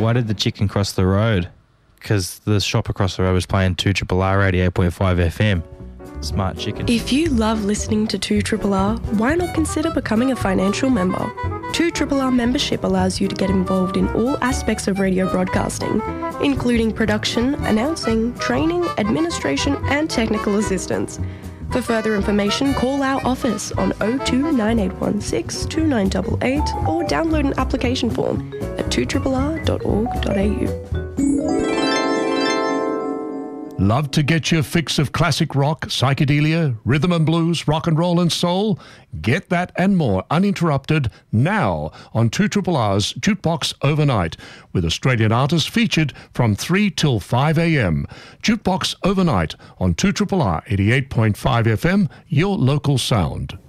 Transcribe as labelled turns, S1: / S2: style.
S1: Why did the chicken cross the road? Because the shop across the road was playing 2RRR 88.5 FM. Smart chicken.
S2: If you love listening to 2RRR, why not consider becoming a financial member? 2RRR membership allows you to get involved in all aspects of radio broadcasting, including production, announcing, training, administration and technical assistance. For further information, call our office on 02 9816 2988 or download an application form at 2rrr.org.au.
S3: Love to get your fix of classic rock, psychedelia, rhythm and blues, rock and roll and soul? Get that and more uninterrupted now on 2RRR's Jukebox Overnight, with Australian artists featured from 3 till 5 a.m. Jukebox Overnight on 2RRR 88.5 FM, your local sound.